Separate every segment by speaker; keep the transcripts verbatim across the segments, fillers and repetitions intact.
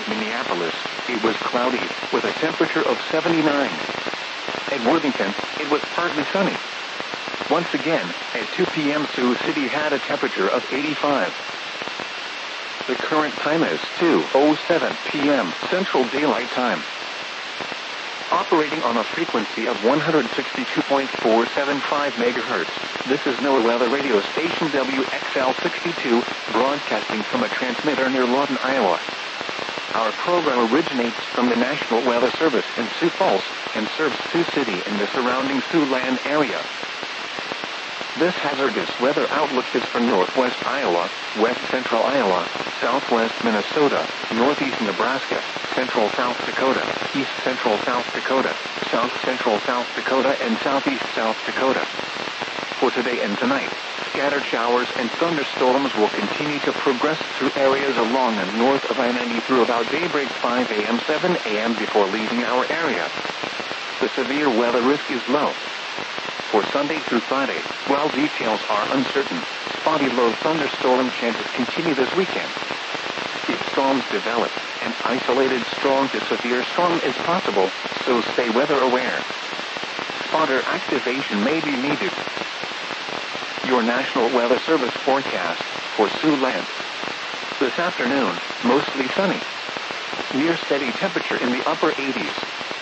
Speaker 1: At Minneapolis, it was cloudy, with a temperature of seventy-nine. At Worthington, it was partly sunny. Once again, at two p m Sioux City had a temperature of eighty-five. The current time is two oh seven p m Central Daylight Time. Operating on a frequency of one hundred sixty-two point four seven five megahertz, this is NOAA Weather Radio Station W X L sixty-two, broadcasting from a transmitter near Lawton, Iowa. Our program originates from the National Weather Service in Sioux Falls and serves Sioux City and the surrounding Siouxland area. This hazardous weather outlook is for northwest Iowa, west central Iowa, southwest Minnesota, northeast Nebraska, central South Dakota, east central South Dakota, south central South Dakota, and southeast South Dakota. For today and tonight, scattered showers and thunderstorms will continue to progress through areas along and north of I ninety through about daybreak five a m seven a m before leaving our area. The severe weather risk is low. For Sunday through Friday, while details are uncertain, spotty low thunderstorm chances continue this weekend. If storms develop, an isolated strong to severe storm is possible, so stay weather aware. Spotter activation may be needed. Your National Weather Service forecast for Siouxland. This afternoon, mostly sunny. Near steady temperature in the upper eighties.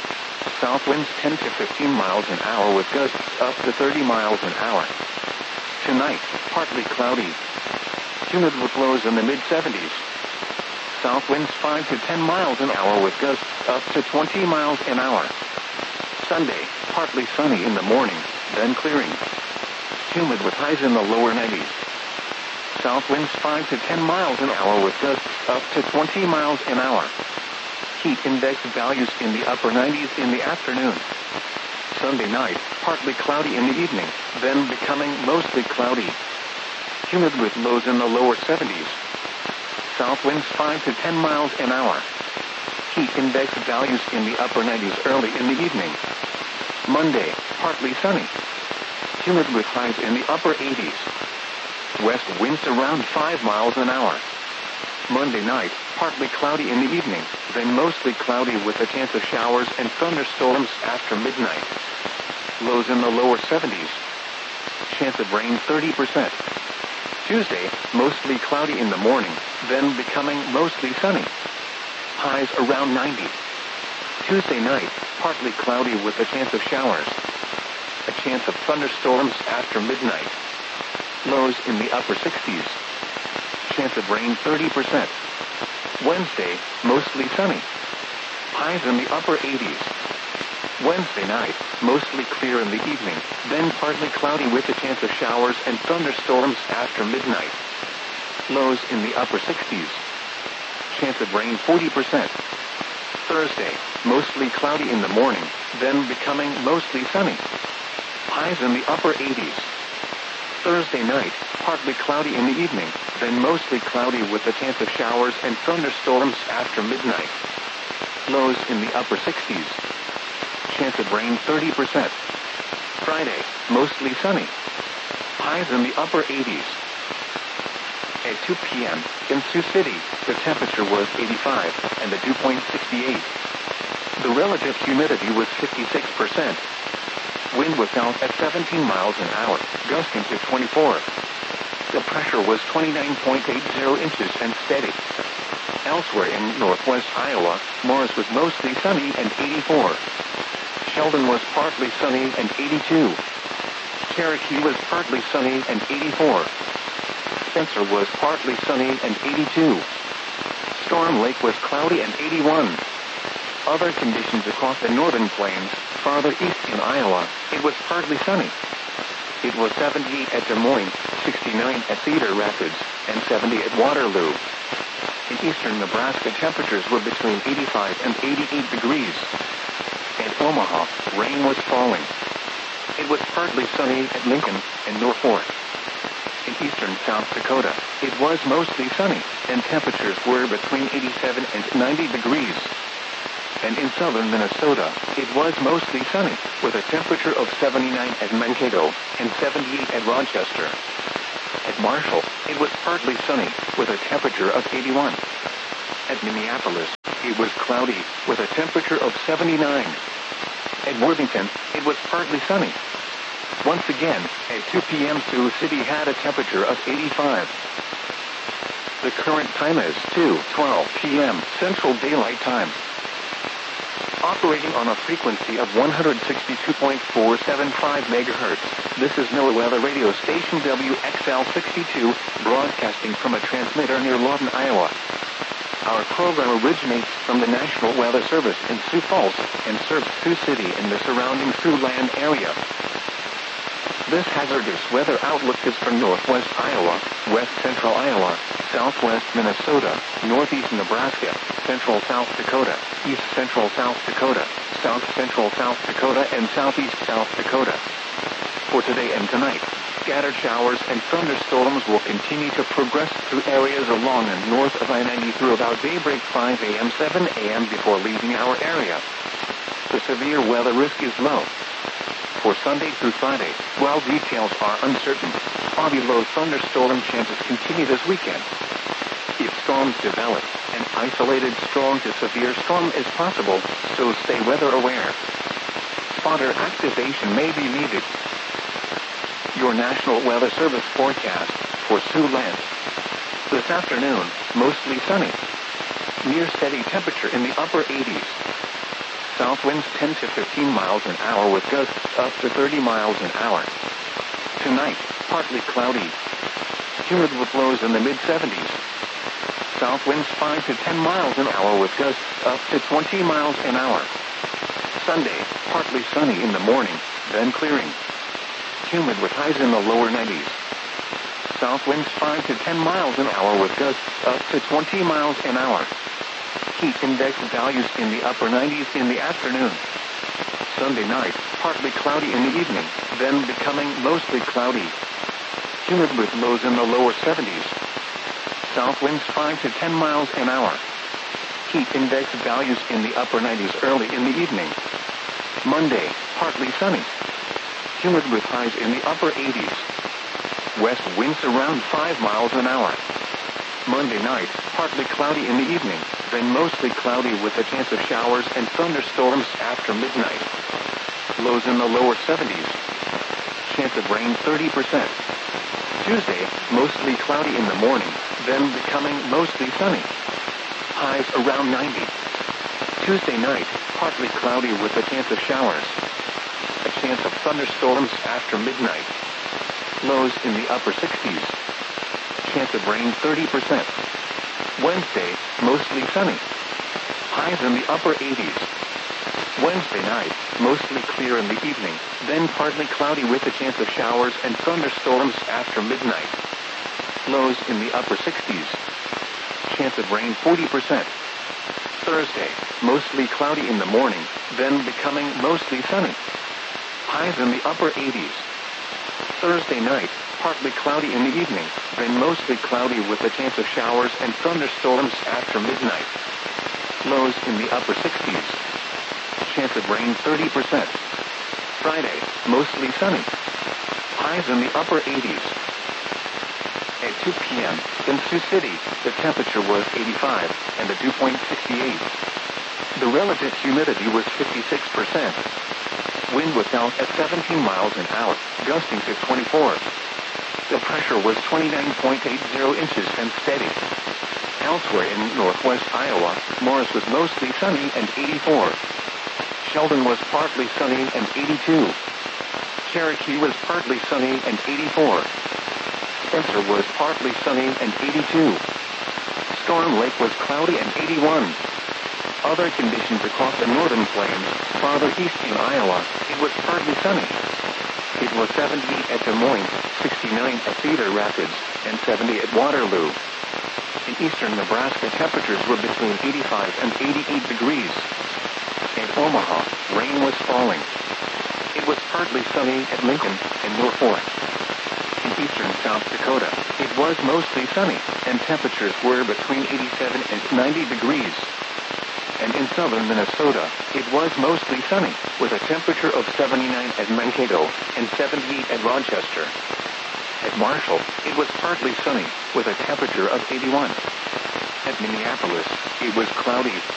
Speaker 1: South winds ten to fifteen miles an hour with gusts up to thirty miles an hour. Tonight, partly cloudy. Humid with lows in the mid seventies. South winds five to ten miles an hour with gusts up to twenty miles an hour. Sunday, partly sunny in the morning, then clearing. Humid with highs in the lower nineties. South winds five to ten miles an hour with gusts up to twenty miles an hour. Heat index values in the upper nineties in the afternoon. Sunday night, partly cloudy in the evening, then becoming mostly cloudy. Humid with lows in the lower seventies. South winds five to ten miles an hour. Heat index values in the upper nineties early in the evening. Monday, partly sunny. Humid with highs in the upper eighties. West winds around five miles an hour. Monday night, partly cloudy in the evening, then mostly cloudy with a chance of showers and thunderstorms after midnight. Lows in the lower seventies. Chance of rain thirty percent. Tuesday, mostly cloudy in the morning, then becoming mostly sunny. Highs around ninety. Tuesday night, partly cloudy with a chance of showers. A chance of thunderstorms after midnight. Lows in the upper sixties. Chance of rain thirty percent. Wednesday, mostly sunny. Highs in the upper eighties. Wednesday night, mostly clear in the evening, then partly cloudy with a chance of showers and thunderstorms after midnight. Lows in the upper sixties. Chance of rain forty percent. Thursday, mostly cloudy in the morning, then becoming mostly sunny. Highs in the upper eighties. Thursday night, partly cloudy in the evening, then mostly cloudy with a chance of showers and thunderstorms after midnight. Lows in the upper sixties. Chance of rain thirty percent. Friday, mostly sunny. Highs in the upper eighties. At two p m in Sioux City, the temperature was eighty-five and the dew point sixty-eight. The relative humidity was fifty-six percent. Wind was south at seventeen miles an hour, gusting to twenty-four. The pressure was twenty-nine point eight zero inches and steady. Elsewhere in northwest Iowa, Morris was mostly sunny and eighty-four. Sheldon was partly sunny and eighty-two. Cherokee was partly sunny and eighty-four. Spencer was partly sunny and eighty-two. Storm Lake was cloudy and eighty-one. Other conditions across the northern plains, farther east in Iowa, it was partly sunny. It was seventy-eight at Des Moines, sixty-nine at Cedar Rapids, and seventy at Waterloo. In eastern Nebraska, temperatures were between eighty-five and eighty-eight degrees. At Omaha, rain was falling. It was partly sunny at Lincoln and Norfolk. In eastern South Dakota, it was mostly sunny, and temperatures were between eighty-seven and ninety degrees. And in southern Minnesota, it was mostly sunny, with a temperature of seventy-nine at Mankato and seventy-eight at Rochester. At Marshall, it was partly sunny, with a temperature of eighty-one. At Minneapolis, it was cloudy, with a temperature of seventy-nine. At Worthington, it was partly sunny. Once again, at two p.m. Sioux City had a temperature of eighty-five. The current time is two twelve p.m. Central Daylight Time. Operating on a frequency of one hundred sixty-two point four seven five megahertz, this is NOAA Weather Radio Station W X L sixty-two, broadcasting from a transmitter near Lawton, Iowa. Our program originates from the National Weather Service in Sioux Falls and serves Sioux City and the surrounding Siouxland area. This hazardous weather outlook is for northwest Iowa, west central Iowa, southwest Minnesota, northeast Nebraska, central South Dakota, east central South Dakota, south central South Dakota, and southeast South Dakota. For today and tonight, scattered showers and thunderstorms will continue to progress through areas along and north of I ninety through about daybreak five a.m. seven a.m. before leaving our area. The severe weather risk is low. For Sunday through Friday, while details are uncertain, foggy low thunderstorm chances continue this weekend. If storms develop, an isolated strong to severe storm is possible, so stay weather aware. Spotter activation may be needed. Your National Weather Service forecast for Siouxland. This afternoon, mostly sunny. Near steady temperature in the upper eighties. South winds ten to fifteen miles an hour with gusts up to thirty miles an hour. Tonight, partly cloudy. Humid with lows in the mid seventies. South winds five to ten miles an hour with gusts up to twenty miles an hour. Sunday, partly sunny in the morning, then clearing. Humid with highs in the lower nineties. South winds five to ten miles an hour with gusts up to twenty miles an hour. Heat index values in the upper nineties in the afternoon. Sunday night, partly cloudy in the evening, then becoming mostly cloudy. Humid with lows in the lower seventies. South winds five to ten miles an hour. Heat index values in the upper nineties early in the evening. Monday, partly sunny. Humid with highs in the upper eighties. West winds around five miles an hour. Monday night, partly cloudy in the evening, then mostly cloudy with a chance of showers and thunderstorms after midnight. Lows in the lower seventies. Chance of rain thirty percent. Tuesday, mostly cloudy in the morning, then becoming mostly sunny. Highs around ninety. Tuesday night, partly cloudy with a chance of showers. A chance of thunderstorms after midnight. Lows in the upper sixties. Chance of rain thirty percent. Wednesday, mostly sunny. Highs in the upper eighties. Wednesday night, mostly clear in the evening, then partly cloudy with a chance of showers and thunderstorms after midnight. Lows in the upper sixties. Chance of rain forty percent. Thursday, mostly cloudy in the morning, then becoming mostly sunny. Highs in the upper eighties. Thursday night, partly cloudy in the evening, then mostly cloudy with a chance of showers and thunderstorms after midnight. Lows in the upper sixties. Chance of rain thirty percent. Friday, mostly sunny. Highs in the upper eighties. At two p.m., in Sioux City, the temperature was eighty-five, and the dew point sixty-eight. The relative humidity was fifty-six percent. Wind was south at seventeen miles an hour, gusting to twenty-four. The pressure was twenty-nine point eight zero inches and steady. Elsewhere in northwest Iowa, Morris was mostly sunny and eighty-four. Sheldon was partly sunny and eighty-two. Cherokee was partly sunny and eighty-four. Spencer was partly sunny and eighty-two. Storm Lake was cloudy and eighty-one. Other conditions across the northern plains, farther east in Iowa, it was partly sunny. It was seventy at Des Moines, sixty-nine at Cedar Rapids, and seventy at Waterloo. In eastern Nebraska, temperatures were between eighty-five and eighty-eight degrees. At Omaha, rain was falling. It was partly sunny at Lincoln and Norfolk. In eastern South Dakota, it was mostly sunny, and temperatures were between eighty-seven and ninety degrees. And in southern Minnesota, it was mostly sunny, with a temperature of seventy-nine at Mankato and seventy at Rochester. At Marshall, it was partly sunny, with a temperature of eighty-one. At Minneapolis, it was cloudy,